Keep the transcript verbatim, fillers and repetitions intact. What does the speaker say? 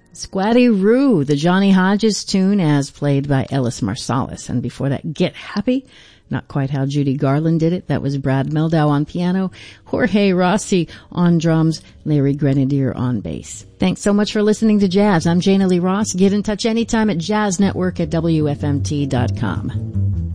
Squatty Roo, the Johnny Hodges tune as played by Ellis Marsalis. And before that, Get Happy, not quite how Judy Garland did it. That was Brad Mehldau on piano, Jorge Rossi on drums, Larry Grenadier on bass. Thanks so much for listening to Jazz. I'm Jana Lee Ross. Get in touch anytime at jazz network at W F M T dot com.